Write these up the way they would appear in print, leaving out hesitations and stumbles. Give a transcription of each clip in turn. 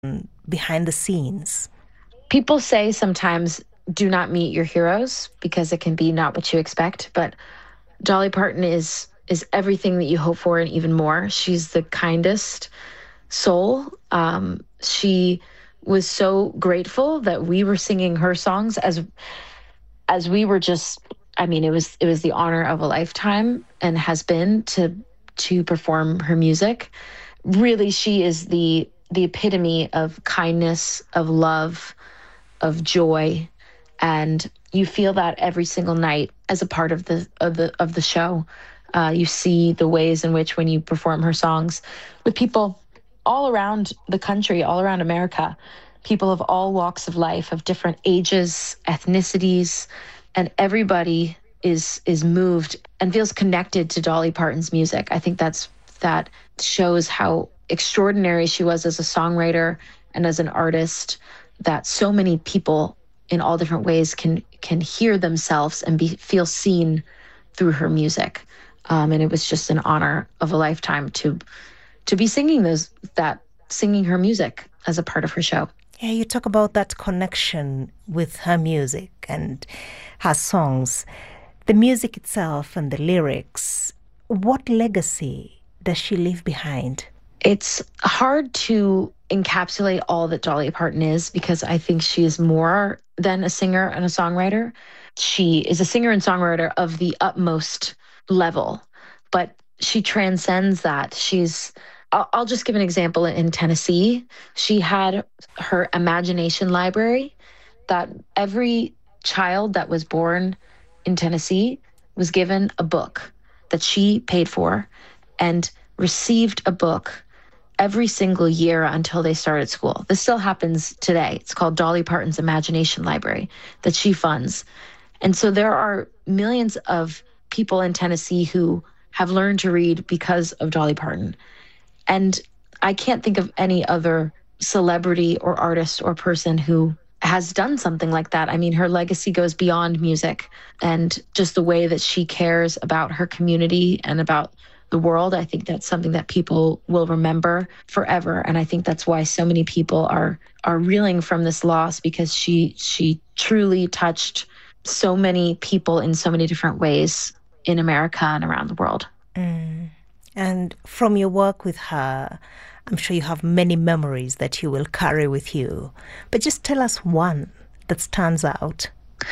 behind the scenes? People say sometimes do not meet your heroes because it can be not what you expect, but Dolly Parton is everything that you hope for and even more. She's the kindest soul. She was so grateful that we were singing her songs as we were just, I mean, it was the honor of a lifetime and has been to perform her music. Really, she is the epitome of kindness, of love, of joy, and you feel that every single night as a part of the show. You see the ways in which when you perform her songs with people all around the country, all around America, people of all walks of life, of different ages, ethnicities, and everybody is moved and feels connected to Dolly Parton's music. I think that shows how extraordinary she was as a songwriter and as an artist, that so many people in all different ways can hear themselves and feel seen through her music. And it was just an honor of a lifetime to be singing her music as a part of her show. Yeah, you talk about that connection with her music and her songs, the music itself and the lyrics. What legacy does she leave behind? It's hard to encapsulate all that Dolly Parton is because I think she is more than a singer and a songwriter. She is a singer and songwriter of the utmost level, but she transcends that. I'll just give an example in Tennessee. She had her imagination library that every child that was born in Tennessee was given a book that she paid for and received a book every single year until they started school. This still happens today. It's called Dolly Parton's Imagination Library that she funds. And so there are millions of people in Tennessee who have learned to read because of Dolly Parton. And I can't think of any other celebrity or artist or person who has done something like that. I mean, her legacy goes beyond music, and just the way that she cares about her community and about the world. I think that's something that people will remember forever. And I think that's why so many people are reeling from this loss, because she truly touched so many people in so many different ways in America and around the world. Mm. And from your work with her, I'm sure you have many memories that you will carry with you. But just tell us one that stands out.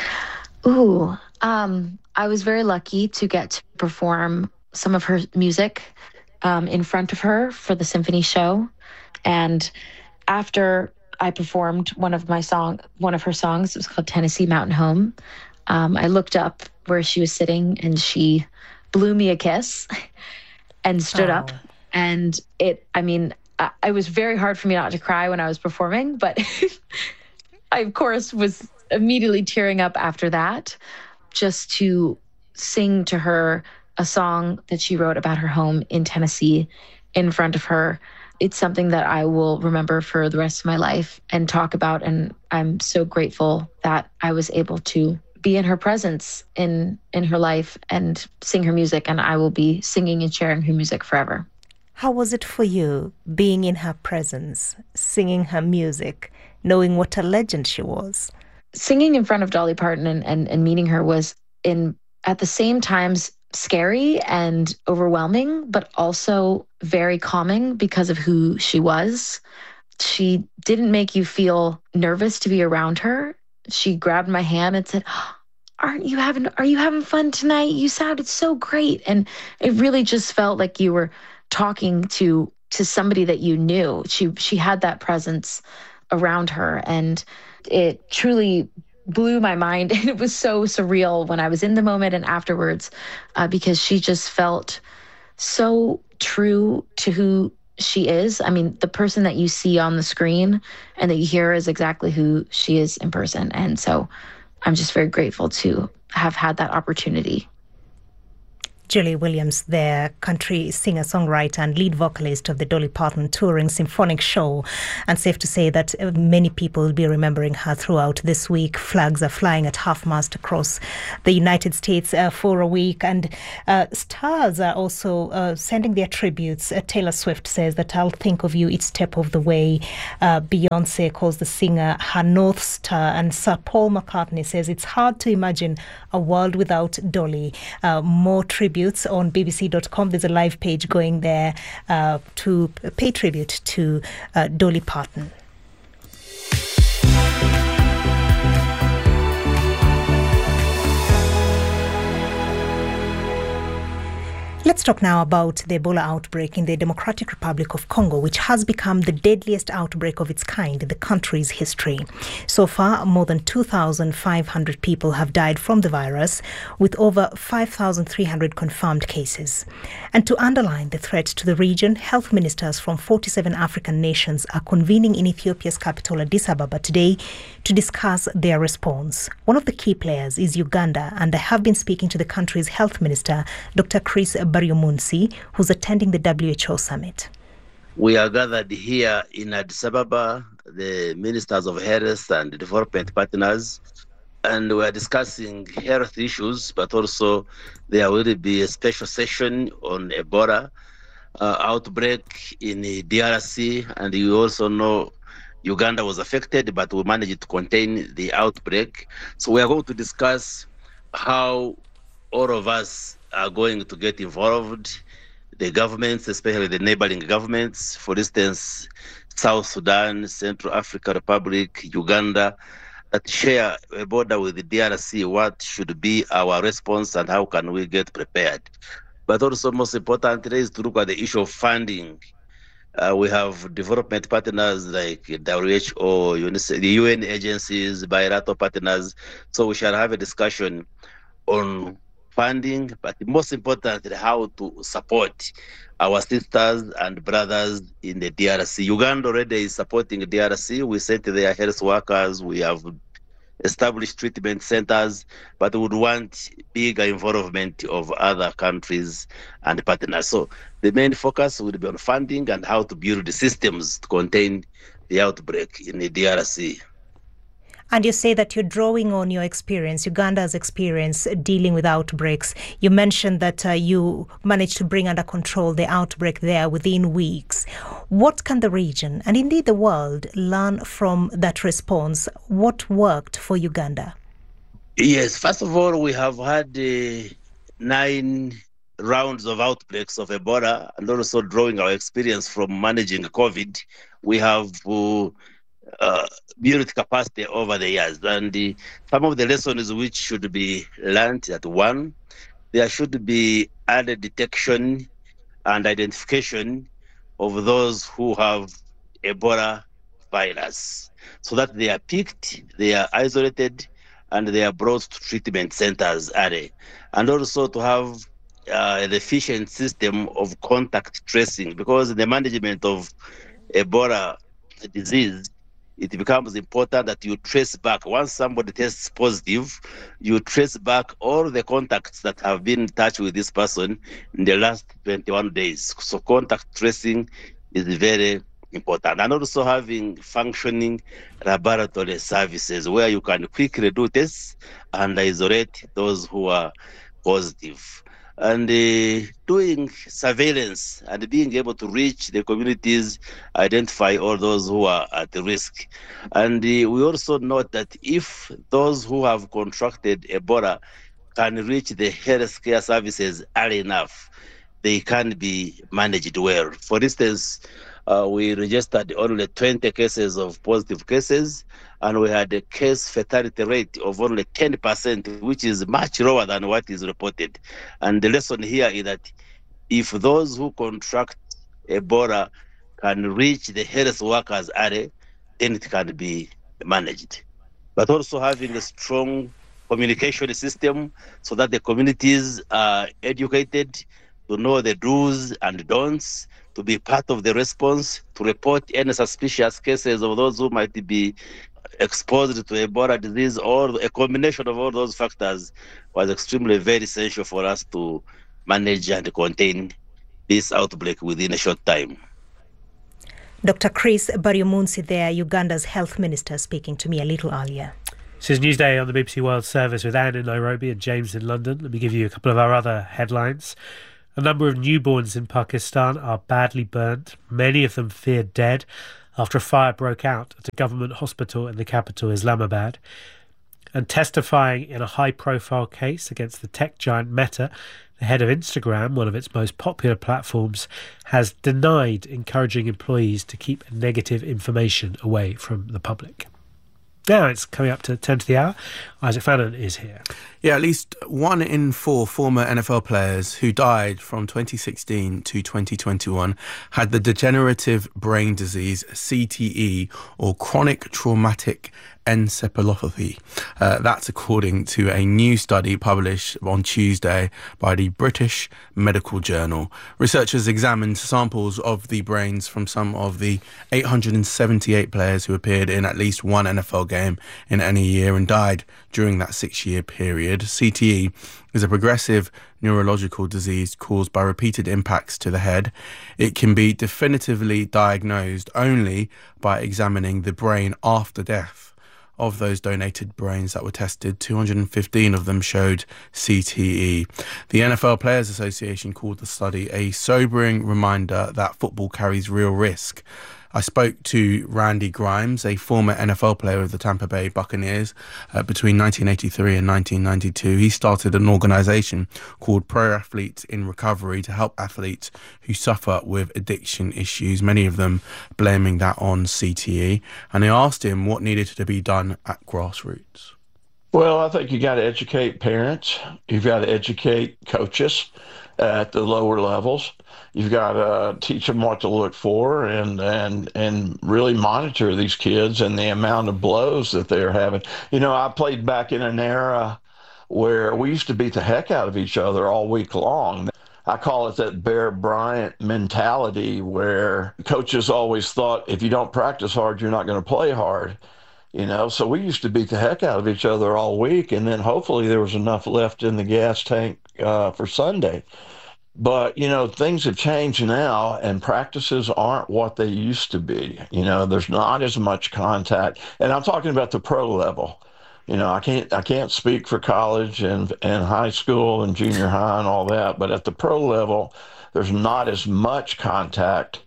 Ooh, I was very lucky to get to perform some of her music in front of her for the symphony show. And after I performed one of her songs, it was called Tennessee Mountain Home. I looked up where she was sitting and she blew me a kiss and stood up. Oh, And it was very hard for me not to cry when I was performing, but I, of course, was immediately tearing up after that, just to sing to her a song that she wrote about her home in Tennessee in front of her. It's something that I will remember for the rest of my life and talk about. And I'm so grateful that I was able to be in her presence in her life and sing her music. And I will be singing and sharing her music forever. how was it for you being in her presence, singing her music, knowing what a legend she was? Singing in front of Dolly Parton and meeting her was in at the same times scary and overwhelming, but also very calming because of who she was. She didn't make you feel nervous to be around her. She grabbed my hand and said, are you having fun tonight? You sounded so great. And it really just felt like you were talking to somebody that you knew. She had that presence around her, and it truly blew my mind. And it was so surreal when I was in the moment and afterwards, because she just felt so true to who she is. I mean, the person that you see on the screen and that you hear is exactly who she is in person. And so I'm just very grateful to have had that opportunity. Julie Williams there, country singer, songwriter and lead vocalist of the Dolly Parton touring symphonic show. And safe to say that many people will be remembering her throughout this week. Flags are flying at half-mast across the United States for a week. And stars are also sending their tributes. Taylor Swift says that I'll think of you each step of the way. Beyonce calls the singer her North Star. And Sir Paul McCartney says it's hard to imagine a world without Dolly. More tributes on bbc.com. There's a live page going there to pay tribute to Dolly Parton. Let's talk now about the Ebola outbreak in the Democratic Republic of Congo, which has become the deadliest outbreak of its kind in the country's history. So far, more than 2,500 people have died from the virus, with over 5,300 confirmed cases. And to underline the threat to the region, health ministers from 47 African nations are convening in Ethiopia's capital, Addis Ababa, today to discuss their response. One of the key players is Uganda, and I have been speaking to the country's health minister, Dr. Chris Baryomunsi, who's attending the WHO summit. We are gathered here in Addis Ababa, the ministers of health and development partners, and we are discussing health issues, but also there will be a special session on Ebola outbreak in the DRC, and you also know Uganda was affected, but we managed to contain the outbreak. So we are going to discuss how all of us are going to get involved, the governments, especially the neighboring governments, for instance, South Sudan, Central African Republic, Uganda, that share a border with the DRC. What should be our response and how can we get prepared? But also most importantly is to look at the issue of funding. We have development partners like WHO, UNICEF, the UN agencies, bilateral partners. So we shall have a discussion on funding, but most importantly, how to support our sisters and brothers in the DRC. Uganda already is supporting the DRC. We sent their health workers. We have established treatment centers, but we would want bigger involvement of other countries and partners. So the main focus will be on funding and how to build the systems to contain the outbreak in the DRC. And you say that you're drawing on your experience, Uganda's experience dealing with outbreaks. You mentioned that you managed to bring under control the outbreak there within weeks. What can the region, and indeed the world, learn from that response? What worked for Uganda? Yes, first of all, we have had 9 rounds of outbreaks of Ebola, and also drawing our experience from managing COVID. We have built capacity over the years, and some of the lessons which should be learned at one, there should be early detection and identification of those who have Ebola virus, so that they are picked, they are isolated, and they are brought to treatment centers early, and also to have an efficient system of contact tracing, because in the management of Ebola disease, it becomes important that you trace back. Once somebody tests positive, you trace back all the contacts that have been in touch with this person in the last 21 days. So contact tracing is very important. And also having functioning laboratory services where you can quickly do tests and isolate those who are positive. And doing surveillance and being able to reach the communities, identify all those who are at risk. And we also note that if those who have contracted Ebola can reach the healthcare services early enough, they can be managed well. For instance, we registered only 20 cases of positive cases, and we had a case fatality rate of only 10%, which is much lower than what is reported. And the lesson here is that if those who contract Ebola can reach the health workers early, then it can be managed. But also having a strong communication system so that the communities are educated to know the do's and don'ts, to be part of the response, to report any suspicious cases of those who might be exposed to Ebola disease, or a combination of all those factors was extremely very essential for us to manage and contain this outbreak within a short time. Dr. Chris Baryomunsi there, Uganda's health minister, speaking to me a little earlier. This is Newsday on the BBC World Service with Anne in Nairobi and James in London. Let me give you a couple of our other headlines. A number of newborns in Pakistan are badly burnt, many of them feared dead, after a fire broke out at a government hospital in the capital, Islamabad. And testifying in a high-profile case against the tech giant Meta, the head of Instagram, one of its most popular platforms, has denied encouraging employees to keep negative information away from the public. Now it's coming up to 10 to the hour. Isaac Fannin is here. Yeah, at least 1 in 4 former NFL players who died from 2016 to 2021 had the degenerative brain disease CTE, or chronic traumatic encephalopathy. That's according to a new study published on Tuesday by the British Medical Journal. Researchers examined samples of the brains from some of the 878 players who appeared in at least one NFL game in any year and died during that 6-year period. CTE is a progressive neurological disease caused by repeated impacts to the head. It can be definitively diagnosed only by examining the brain after death. Of those donated brains that were tested, 215 of them showed CTE. The NFL Players Association called the study a sobering reminder that football carries real risk. I spoke to Randy Grimes, a former NFL player of the Tampa Bay Buccaneers between 1983 and 1992. He started an organisation called Pro Athletes in Recovery to help athletes who suffer with addiction issues, many of them blaming that on CTE. And I asked him what needed to be done at grassroots. Well, I think you got to educate parents. You've got to educate coaches at the lower levels. You've got to teach them what to look for and really monitor these kids and the amount of blows that they're having. You know, I played back in an era where we used to beat the heck out of each other all week long. I call it that Bear Bryant mentality, where coaches always thought if you don't practice hard, you're not going to play hard. You know, so we used to beat the heck out of each other all week, and then hopefully there was enough left in the gas tank for Sunday. But, you know, things have changed now, and practices aren't what they used to be. You know, there's not as much contact. And I'm talking about the pro level. You know, I can't speak for college and high school and junior high and all that, but at the pro level, there's not as much contact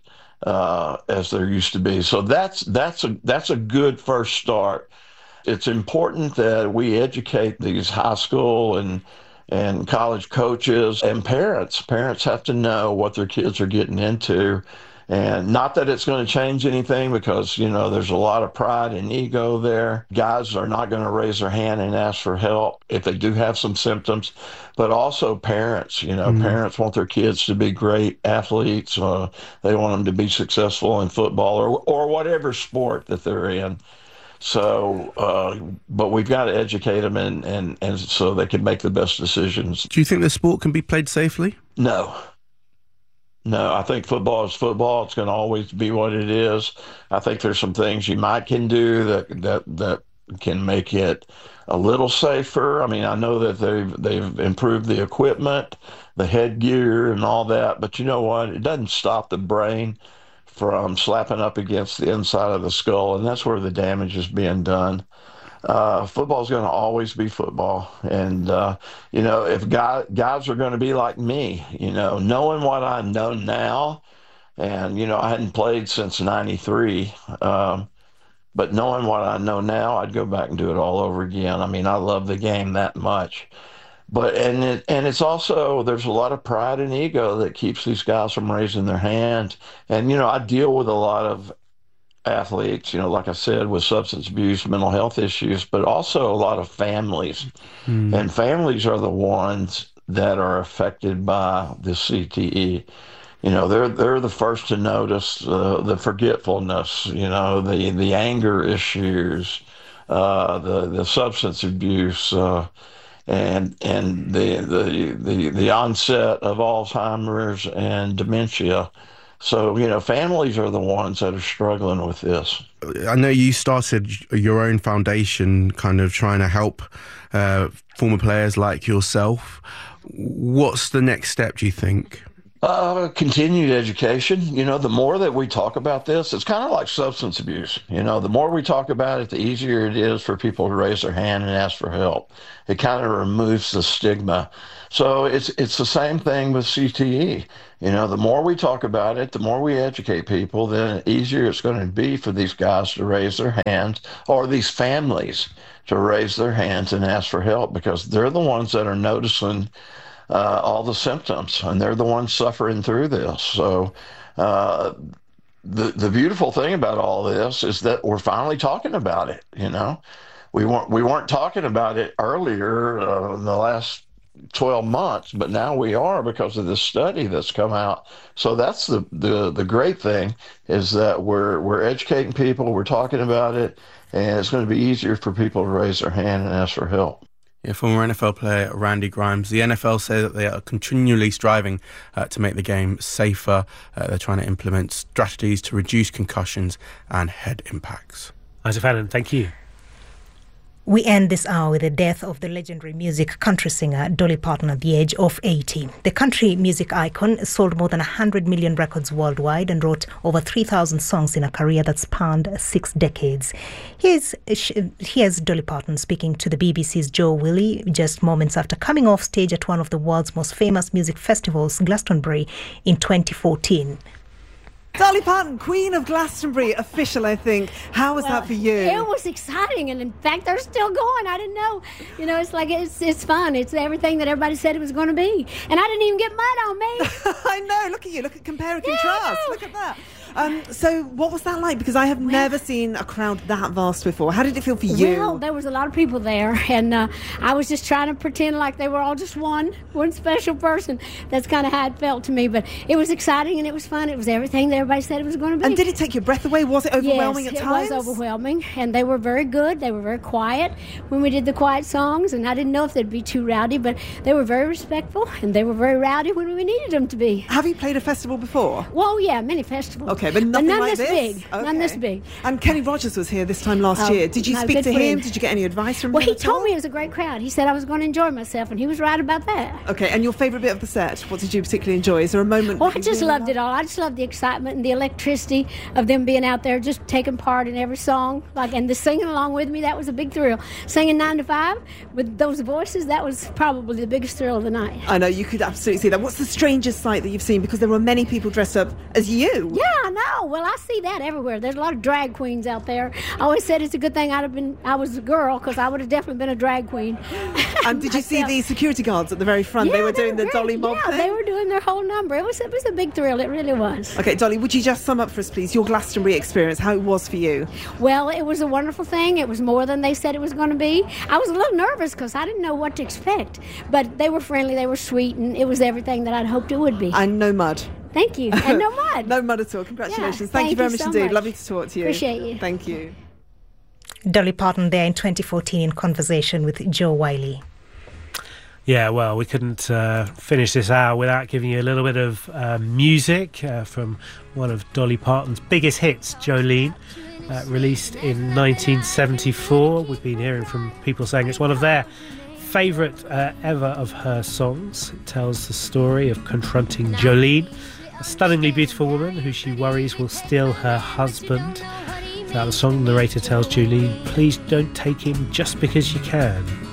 as there used to be. So that's a good first start. It's important that we educate these high school and college coaches and parents. Parents have to know what their kids are getting into. And not that it's going to change anything, because, you know, there's a lot of pride and ego there. Guys are not going to raise their hand and ask for help if they do have some symptoms. But also parents, you know, parents want their kids to be great athletes. They want them to be successful in football or whatever sport that they're in. So, but we've got to educate them and so they can make the best decisions. Do you think the sport can be played safely? No, I think football is football. It's going to always be what it is. I think there's some things you can do that can make it a little safer. I mean, I know that they've improved the equipment, the headgear and all that, but you know what? It doesn't stop the brain from slapping up against the inside of the skull, and that's where the damage is being done. Football is going to always be football. And, you know, if guys are going to be like me, you know, knowing what I know now, and, you know, I hadn't played since 93, but knowing what I know now, I'd go back and do it all over again. I mean, I love the game that much. But and it's also, there's a lot of pride and ego that keeps these guys from raising their hand. And, you know, I deal with a lot of athletes, you know, like I said, with substance abuse, mental health issues, but also a lot of families. And families are the ones that are affected by the CTE. You know, they're the first to notice the forgetfulness, you know, the anger issues, the substance abuse, and the onset of Alzheimer's and dementia. So, families are the ones that are struggling with this. I know you started your own foundation kind of trying to help former players like yourself. What's the next step, do you think? Continued education. The more that we talk about this, it's kind of like substance abuse. The more we talk about it, the easier it is for people to raise their hand and ask for help. It kind of removes the stigma. So it's the same thing with CTE. The more we talk about it, the more we educate people, then the easier it's going to be for these guys to raise their hands, or these families to raise their hands and ask for help, because they're the ones that are noticing all the symptoms, and they're the ones suffering through this. So the beautiful thing about all this is that we're finally talking about it. We weren't talking about it earlier in the last 12 months, but now we are, because of this study that's come out. So that's the great thing, is that we're educating people, we're talking about it, and it's going to be easier for people to raise their hand and ask for help. Yeah, former NFL player Randy Grimes. The NFL say that they are continually striving to make the game safer. They're trying to implement strategies to reduce concussions and head impacts. Isaac Allen, thank you. We end this hour with the death of the legendary music country singer Dolly Parton at the age of 80. The country music icon sold more than 100 million records worldwide and wrote over 3,000 songs in a career that spanned 6 decades. Here's Dolly Parton speaking to the BBC's Joe Willie just moments after coming off stage at one of the world's most famous music festivals, Glastonbury, in 2014. Dolly Parton, Queen of Glastonbury, official, I think. How was that for you? It was exciting, and in fact, they're still going. I didn't know. It's like it's fun. It's everything that everybody said it was going to be, and I didn't even get mud on me. I know. Look at you. Look at compare and contrast. Look at that. So what was that like? Because I have never seen a crowd that vast before. How did it feel for you? Well, there was a lot of people there, and I was just trying to pretend like they were all just one special person. That's kind of how it felt to me. But it was exciting, and it was fun. It was everything that everybody said it was going to be. And did it take your breath away? Was it overwhelming at times? Yes, it was overwhelming, and they were very good. They were very quiet when we did the quiet songs, and I didn't know if they'd be too rowdy, but they were very respectful, and they were very rowdy when we needed them to be. Have you played a festival before? Well, yeah, many festivals. Okay, but nothing none like this big. Okay. None this big. And Kenny Rogers was here this time last year. Did you speak to him? Did you get any advice from him? Well, he told me it was a great crowd. He said I was going to enjoy myself, and he was right about that. Okay, and your favourite bit of the set? What did you particularly enjoy? Is there a moment? Well, I just loved it all. I just loved the excitement and the electricity of them being out there, just taking part in every song, and the singing along with me. That was a big thrill. Singing 9 to 5 with those voices, that was probably the biggest thrill of the night. I know, you could absolutely see that. What's the strangest sight that you've seen? Because there were many people dressed up as you. Yeah, I know. Well, I see that everywhere. There's a lot of drag queens out there. I always said it's a good thing I was a girl, because I would have definitely been a drag queen. And did you see the security guards at the very front? Yeah, they were doing the great. Dolly Mob thing? They were doing their whole number. It was a big thrill. It really was. Okay, Dolly, would you just sum up for us, please, your Glastonbury experience, how it was for you? Well, it was a wonderful thing. It was more than they said it was going to be. I was a little nervous because I didn't know what to expect. But they were friendly, they were sweet, and it was everything that I'd hoped it would be. And no mud. Thank you. And no mud. No mud at all. Congratulations. Yeah, thank you very much so indeed. much. Lovely to talk to you. Appreciate you. Thank you. Dolly Parton there in 2014 in conversation with Joe Wiley. Yeah, well, we couldn't finish this hour without giving you a little bit of music from one of Dolly Parton's biggest hits, Jolene, released in 1974. We've been hearing from people saying it's one of their favourite ever of her songs. It tells the story of confronting Jolene, a stunningly beautiful woman who she worries will steal her husband. Throughout the song, the narrator tells Jolene, please don't take him just because you can.